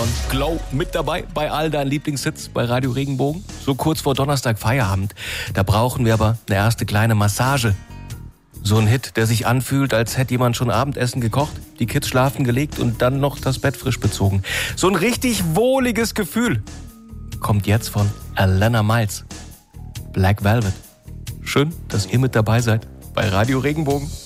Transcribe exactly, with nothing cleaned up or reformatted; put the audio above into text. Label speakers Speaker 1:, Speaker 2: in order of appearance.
Speaker 1: und Glow mit dabei bei all deinen Lieblingshits bei Radio Regenbogen. So kurz vor Donnerstag Feierabend. Da brauchen wir aber eine erste kleine Massage. So ein Hit, der sich anfühlt, als hätte jemand schon Abendessen gekocht, die Kids schlafen gelegt und dann noch das Bett frisch bezogen. So ein richtig wohliges Gefühl. Kommt jetzt von Alana Miles. Black Velvet. Schön, dass ihr mit dabei seid bei Radio Regenbogen.